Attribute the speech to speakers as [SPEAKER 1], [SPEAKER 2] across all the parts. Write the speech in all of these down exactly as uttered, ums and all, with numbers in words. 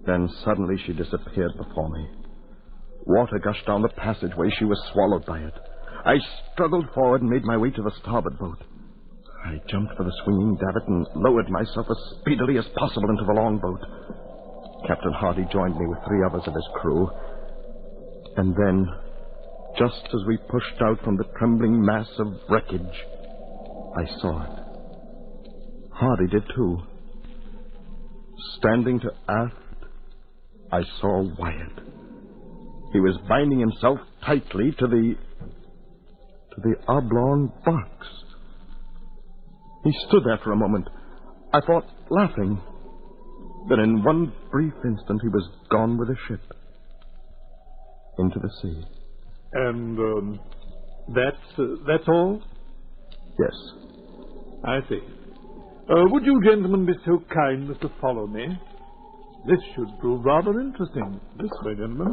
[SPEAKER 1] Then suddenly she disappeared before me. Water gushed down the passageway. She was swallowed by it. I struggled forward and made my way to the starboard boat. I jumped for the swinging davit and lowered myself as speedily as possible into the longboat. Captain Hardy joined me with three others of his crew. And then, just as we pushed out from the trembling mass of wreckage, I saw it. Hardy did too. Standing to aft, I saw Wyatt. He was binding himself tightly to the... to the oblong box. He stood there for a moment. I thought, laughing. Then in one brief instant, he was gone with the ship. Into the sea.
[SPEAKER 2] And, um, that's, uh, that's all?
[SPEAKER 1] Yes.
[SPEAKER 2] I see. Uh, would you gentlemen be so kind as to follow me? This should prove rather interesting. This way, gentlemen.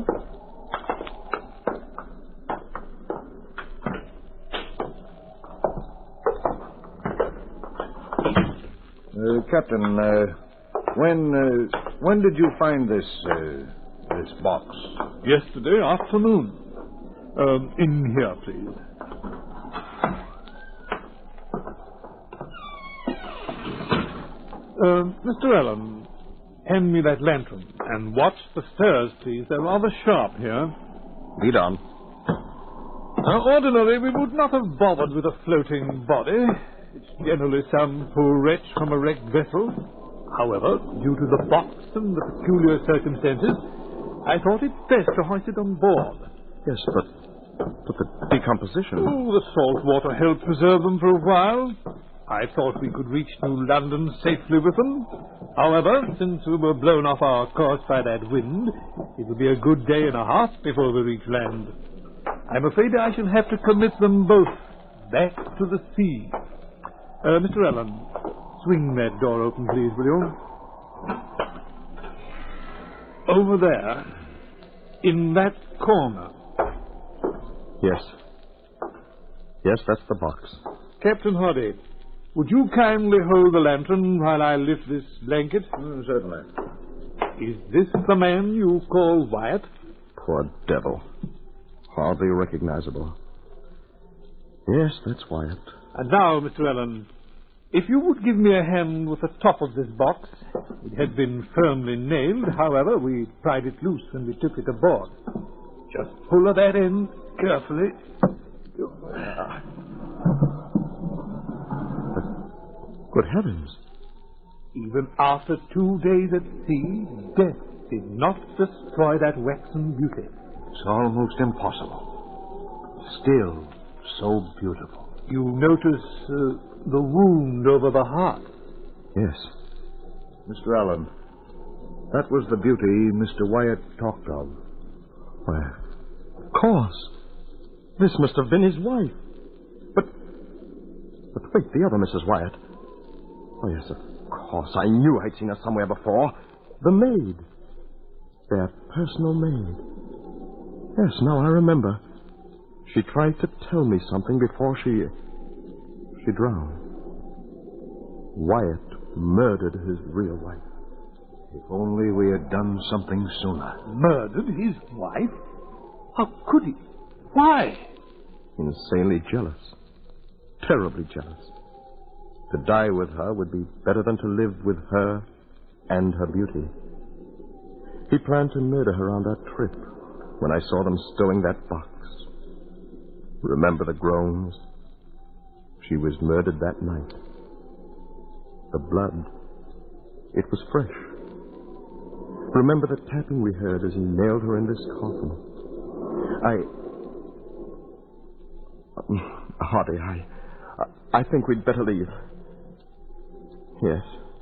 [SPEAKER 3] Uh, Captain, uh, when, uh, when did you find this, uh, this box?
[SPEAKER 2] Yesterday afternoon. Um, in here, please. Uh, Mister Allen, hand me that lantern and watch the stairs, please. They're rather sharp here.
[SPEAKER 1] Lead on.
[SPEAKER 2] Now, ordinarily, we would not have bothered with a floating body. It's generally some poor wretch from a wrecked vessel. However, due to the box and the peculiar circumstances, I thought it best to hoist it on board.
[SPEAKER 1] Yes, but, but the decomposition...
[SPEAKER 2] Oh, the salt water helped preserve them for a while. I thought we could reach New London safely with them. However, since we were blown off our course by that wind, it will be a good day and a half before we reach land. I'm afraid I shall have to commit them both back to the sea. Uh, Mister Allen, swing that door open, please, will you? Over there, in that corner.
[SPEAKER 1] Yes. Yes, that's the box.
[SPEAKER 2] Captain Hardy, would you kindly hold the lantern while I lift this blanket?
[SPEAKER 3] Mm, certainly.
[SPEAKER 2] Is this the man you call Wyatt?
[SPEAKER 1] Poor devil. Hardly recognizable. Yes, that's Wyatt.
[SPEAKER 2] And now, Mister Allen, if you would give me a hand with the top of this box. It had been firmly nailed, however, we pried it loose when we took it aboard. Just pull that in carefully.
[SPEAKER 1] Good heavens.
[SPEAKER 2] Even after two days at sea, death did not destroy that waxen beauty.
[SPEAKER 3] It's almost impossible. Still so beautiful.
[SPEAKER 2] You notice uh, the wound over the heart.
[SPEAKER 1] Yes.
[SPEAKER 3] Mister Allen, that was the beauty Mister Wyatt talked of.
[SPEAKER 1] Why, of course. This must have been his wife. But, but wait, the other Missus Wyatt. Oh, yes, of course. I knew I'd seen her somewhere before. The maid. Their personal maid. Yes, now I remember. She tried to tell me something before she... she drowned. Wyatt murdered his real wife.
[SPEAKER 3] If only we had done something sooner.
[SPEAKER 2] Murdered his wife? How could he? Why?
[SPEAKER 1] Insanely jealous. Terribly jealous. To die with her would be better than to live with her and her beauty. He planned to murder her on that trip when I saw them stowing that box. Remember the groans? She was murdered that night. The blood, it was fresh. Remember the tapping we heard as he nailed her in this coffin. I... Hardy, I... I think we'd better leave. Yes.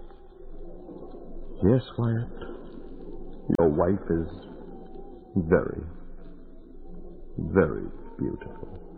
[SPEAKER 1] Yes, Wyatt. Your wife is very, very beautiful.